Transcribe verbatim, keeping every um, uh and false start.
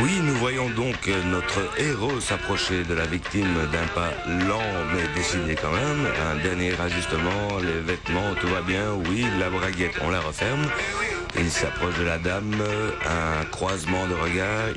Oui, nous voyons donc notre héros s'approcher de la victime d'un pas lent mais décidé quand même. Un dernier ajustement, les vêtements, tout va bien. Oui, la braguette, on la referme. Il s'approche de la dame, un croisement de regards.